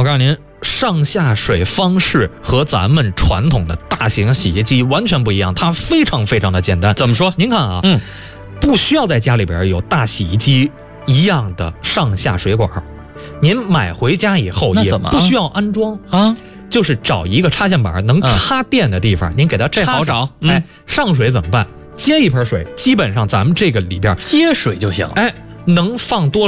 告诉您，上下水方式和咱们传统的大型洗衣机完全不一样，它非常非常的简单。 怎么说？ 您看啊，不需要在家里边有大洗衣机一样的上下水管，您买回家以后也不需要安装啊，就是找一个插线板能插电的地方，您给它插上。 这好找。 上水怎么办？接一盆水，基本上咱们这个里边接水就行。 能放多